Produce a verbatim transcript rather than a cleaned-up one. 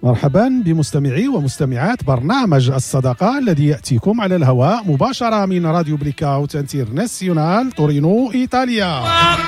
مرحبا بمستمعي ومستمعات برنامج الصداقة الذي يأتيكم على الهواء مباشرة من راديو بليكاوت انترناسيونال تورينو إيطاليا.